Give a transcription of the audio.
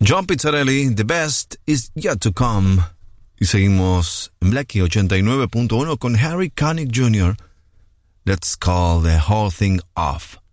John Pizzarelli, The Best Is Yet to Come. Y seguimos en Blackie 89.1 con Harry Connick Jr. Let's Call the Whole Thing Off.